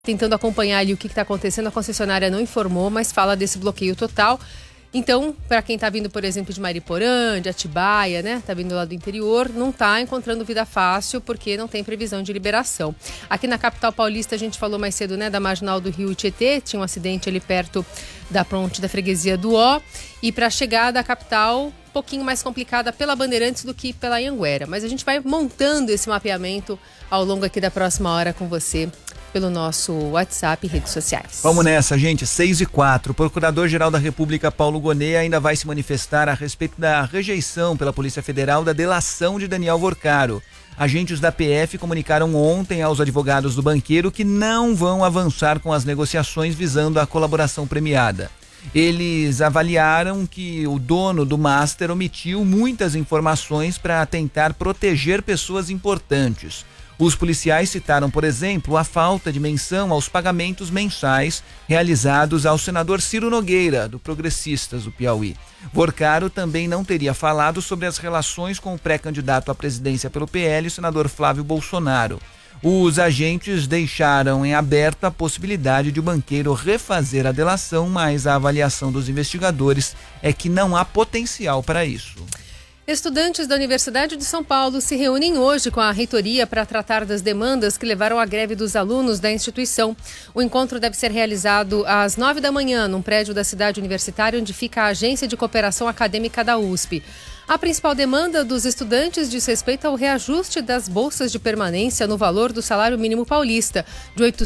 tentando acompanhar ali o que está acontecendo. A concessionária não informou, mas fala desse bloqueio total. Então, para quem está vindo, por exemplo, de Mariporã, de Atibaia, né? Está vindo lá do interior, não está encontrando vida fácil porque não tem previsão de liberação. Aqui na capital paulista, a gente falou mais cedo, né? Da marginal do Rio Tietê, tinha um acidente ali perto da ponte da freguesia do Ó. E para chegar da capital, um pouquinho mais complicada pela Bandeirantes do que pela Anhanguera. Mas a gente vai montando esse mapeamento ao longo aqui da próxima hora com você, pelo nosso WhatsApp e redes sociais. Vamos nessa, gente. 6:04. O Procurador-Geral da República, Paulo Gonet, ainda vai se manifestar a respeito da rejeição pela Polícia Federal da delação de Daniel Vorcaro. Agentes da PF comunicaram ontem aos advogados do banqueiro que não vão avançar com as negociações visando a colaboração premiada. Eles avaliaram que o dono do Master omitiu muitas informações para tentar proteger pessoas importantes. Os policiais citaram, por exemplo, a falta de menção aos pagamentos mensais realizados ao senador Ciro Nogueira, do Progressistas do Piauí. Vorcaro também não teria falado sobre as relações com o pré-candidato à presidência pelo PL, o senador Flávio Bolsonaro. Os agentes deixaram em aberto a possibilidade de o banqueiro refazer a delação, mas a avaliação dos investigadores é que não há potencial para isso. Estudantes da Universidade de São Paulo se reúnem hoje com a reitoria para tratar das demandas que levaram à greve dos alunos da instituição. O encontro deve ser realizado às 9 da manhã, num prédio da cidade universitária, onde fica a Agência de Cooperação Acadêmica da USP. A principal demanda dos estudantes diz respeito ao reajuste das bolsas de permanência no valor do salário mínimo paulista, de R$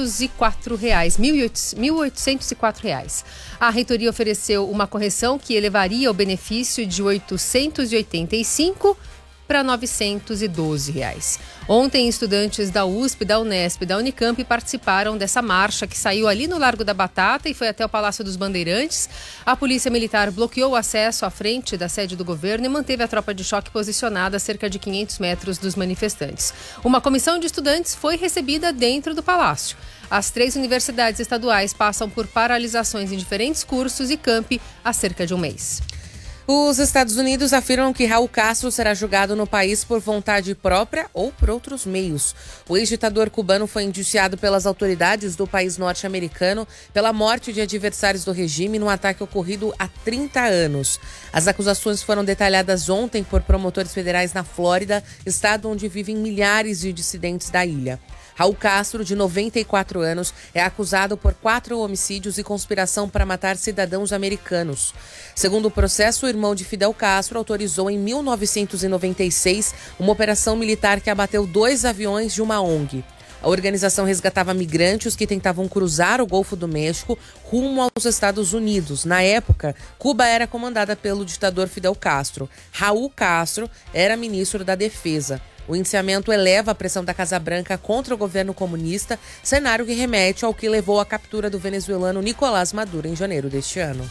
1.804. A reitoria ofereceu uma correção que elevaria o benefício de R$ 885 para R$ 912. Ontem, estudantes da USP, da Unesp e da Unicamp participaram dessa marcha que saiu ali no Largo da Batata e foi até o Palácio dos Bandeirantes. A Polícia Militar bloqueou o acesso à frente da sede do governo e manteve a tropa de choque posicionada a cerca de 500 metros dos manifestantes. Uma comissão de estudantes foi recebida dentro do palácio. As 3 universidades estaduais passam por paralisações em diferentes cursos e campi há cerca de um mês. Os Estados Unidos afirmam que Raul Castro será julgado no país por vontade própria ou por outros meios. O ex-ditador cubano foi indiciado pelas autoridades do país norte-americano pela morte de adversários do regime num ataque ocorrido há 30 anos. As acusações foram detalhadas ontem por promotores federais na Flórida, estado onde vivem milhares de dissidentes da ilha. Raul Castro, de 94 anos, é acusado por 4 homicídios e conspiração para matar cidadãos americanos. Segundo o processo, o irmão de Fidel Castro autorizou em 1996 uma operação militar que abateu 2 aviões de uma ONG. A organização resgatava migrantes que tentavam cruzar o Golfo do México rumo aos Estados Unidos. Na época, Cuba era comandada pelo ditador Fidel Castro. Raul Castro era ministro da Defesa. O indiciamento eleva a pressão da Casa Branca contra o governo comunista, cenário que remete ao que levou à captura do venezuelano Nicolás Maduro em janeiro deste ano.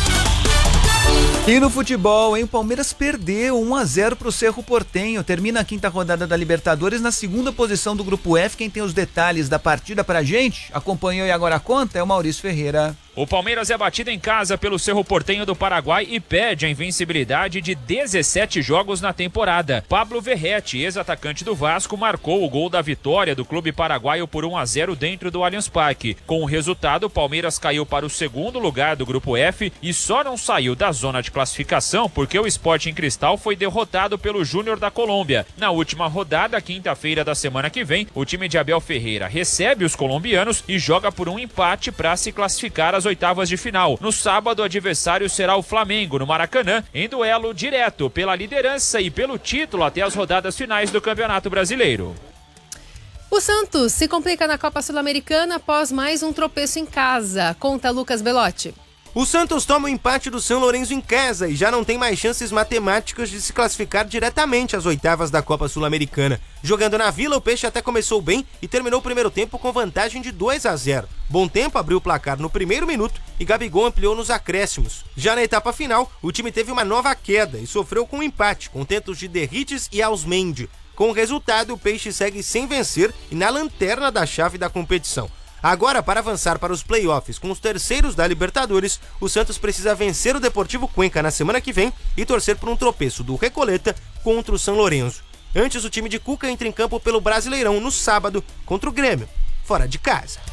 E no futebol, hein? O Palmeiras perdeu 1-0 para o Cerro Porteño. Termina a 5ª rodada da Libertadores na 2ª posição do Grupo F. Quem tem os detalhes da partida pra gente, acompanhou e agora conta, é o Maurício Ferreira. O Palmeiras é batido em casa pelo Cerro Porteño do Paraguai e perde a invencibilidade de 17 jogos na temporada. Pablo Verretti, ex-atacante do Vasco, marcou o gol da vitória do clube paraguaio por 1-0 dentro do Allianz Parque. Com o resultado, o Palmeiras caiu para o 2º lugar do Grupo F e só não saiu da zona de classificação porque o Sporting Cristal foi derrotado pelo Júnior da Colômbia. Na última rodada, quinta-feira da semana que vem, o time de Abel Ferreira recebe os colombianos e joga por um empate para se classificar às oitavas de final. No sábado, o adversário será o Flamengo, no Maracanã, em duelo direto pela liderança e pelo título até as rodadas finais do Campeonato Brasileiro. O Santos se complica na Copa Sul-Americana após mais um tropeço em casa. Conta Lucas Belotti. O Santos toma o empate do São Lourenço em casa e já não tem mais chances matemáticas de se classificar diretamente às oitavas da Copa Sul-Americana. Jogando na Vila, o Peixe até começou bem e terminou o primeiro tempo com vantagem de 2-0. Bom Tempo abriu o placar no primeiro minuto e Gabigol ampliou nos acréscimos. Já na etapa final, o time teve uma nova queda e sofreu com um empate, com tentos de Derrites e Ausmendi. Com o resultado, o Peixe segue sem vencer e na lanterna da chave da competição. Agora, para avançar para os playoffs com os terceiros da Libertadores, o Santos precisa vencer o Deportivo Cuenca na semana que vem e torcer por um tropeço do Recoleta contra o São Lourenço. Antes, o time de Cuca entra em campo pelo Brasileirão no sábado contra o Grêmio. fora de casa.